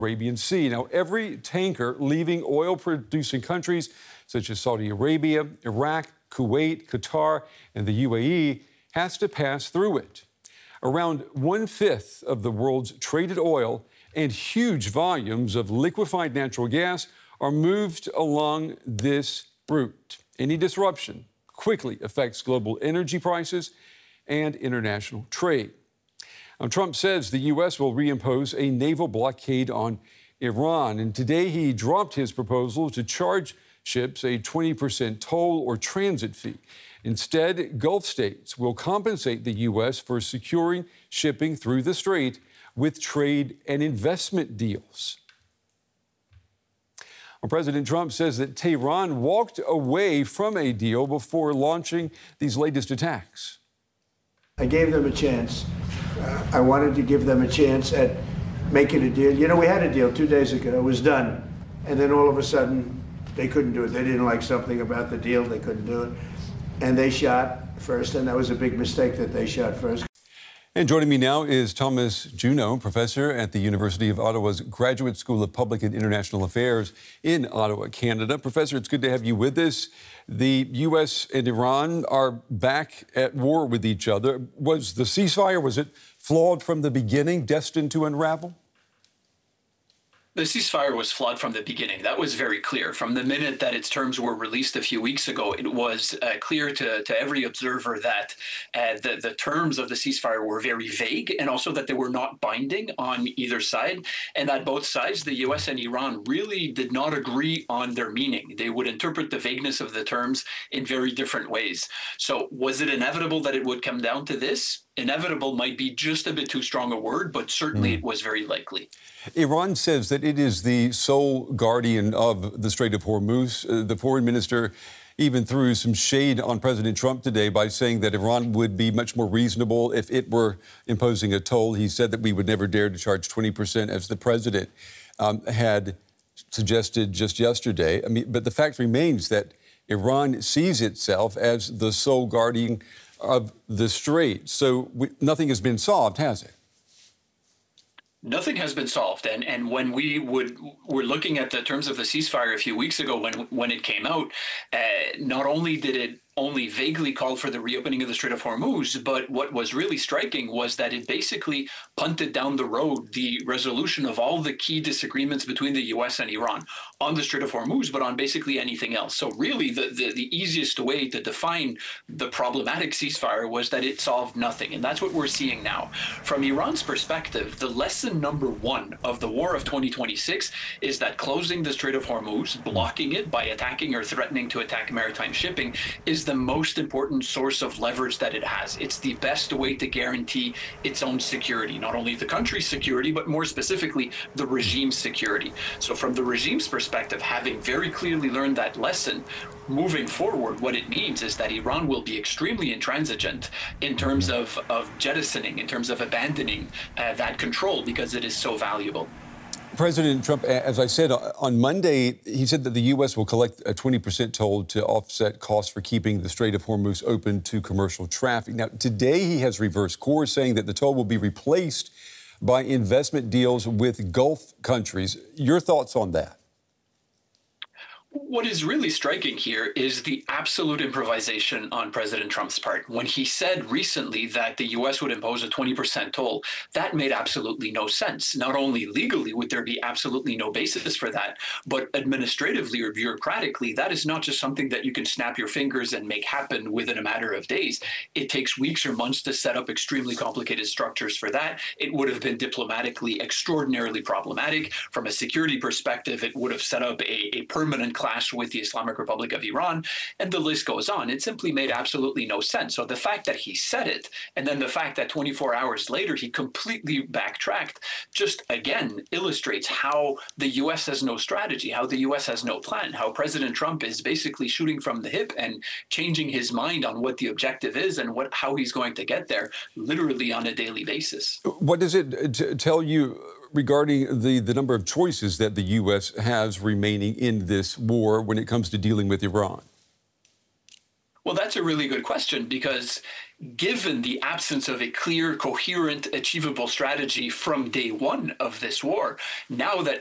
Arabian Sea. Now, every tanker leaving oil-producing countries such as Saudi Arabia, Iraq, Kuwait, Qatar, and the UAE has to pass through it. Around 1/5 of the world's traded oil and huge volumes of liquefied natural gas are moved along this route. Any disruption quickly affects global energy prices and international trade. Now, Trump says the U.S. will reimpose a naval blockade on Iran, and today he dropped his proposal to charge ships a 20% toll or transit fee. Instead, Gulf states will compensate the U.S. for securing shipping through the strait with trade and investment deals. Well, President Trump says that Tehran walked away from a deal before launching these latest attacks. I gave them a chance. I wanted to give them a chance at making a deal. You know, we had a deal 2 days ago. It was done. And then all of a sudden, they couldn't do it. They didn't like something about the deal. They couldn't do it. And they shot first, and that was a big mistake that they shot first. And joining me now is Thomas Juneau, professor at the University of Ottawa's Graduate School of Public and International Affairs in Ottawa, Canada. Professor, it's good to have you with us. The U.S. and Iran are back at war with each other. Was the ceasefire, was it flawed from the beginning, destined to unravel? The ceasefire was flawed from the beginning. That was very clear. From the minute that its terms were released a few weeks ago, it was clear to every observer that the terms of the ceasefire were very vague, and also that they were not binding on either side, and that both sides, the U.S. and Iran, really did not agree on their meaning. They would interpret the vagueness of the terms in very different ways. So was it inevitable that it would come down to this? Inevitable might be just a bit too strong a word, but certainly it was very likely. Iran says that it is the sole guardian of the Strait of Hormuz. The foreign minister even threw some shade on President Trump today by saying that Iran would be much more reasonable if it were imposing a toll. He said that we would never dare to charge 20%, as the president had suggested just yesterday. I mean, but the fact remains that Iran sees itself as the sole guardian of the strait. So nothing has been solved, has it? Nothing has been solved. And when we were looking at the terms of the ceasefire a few weeks ago when it came out, not only did it only vaguely called for the reopening of the Strait of Hormuz, but what was really striking was that it basically punted down the road the resolution of all the key disagreements between the U.S. and Iran on the Strait of Hormuz, but on basically anything else. So really the easiest way to define the problematic ceasefire was that it solved nothing. And that's what we're seeing now. From Iran's perspective, the lesson number one of the war of 2026 is that closing the Strait of Hormuz, blocking it by attacking or threatening to attack maritime shipping, is the most important source of leverage that it has. It's the best way to guarantee its own security, not only the country's security, but more specifically, the regime's security. So from the regime's perspective, having very clearly learned that lesson, moving forward, what it means is that Iran will be extremely intransigent in terms of jettisoning, in terms of abandoning that control, because it is so valuable. President Trump, as I said, on Monday, he said that the U.S. will collect a 20% toll to offset costs for keeping the Strait of Hormuz open to commercial traffic. Now, today he has reversed course, saying that the toll will be replaced by investment deals with Gulf countries. Your thoughts on that? What is really striking here is the absolute improvisation on President Trump's part. When he said recently that the U.S. would impose a 20% toll, that made absolutely no sense. Not only legally would there be absolutely no basis for that, but administratively or bureaucratically, that is not just something that you can snap your fingers and make happen within a matter of days. It takes weeks or months to set up extremely complicated structures for that. It would have been diplomatically extraordinarily problematic. From a security perspective, it would have set up a permanent clash with the Islamic Republic of Iran, and the list goes on. It simply made absolutely no sense. So the fact that he said it, and then the fact that 24 hours later he completely backtracked, just again illustrates how the U.S. has no strategy, how the U.S. has no plan, how President Trump is basically shooting from the hip and changing his mind on what the objective is and how he's going to get there, literally on a daily basis. What does it tell you regarding the number of choices that the U.S. has remaining in this war when it comes to dealing with Iran? Well, that's a really good question because given the absence of a clear, coherent, achievable strategy from day one of this war, now that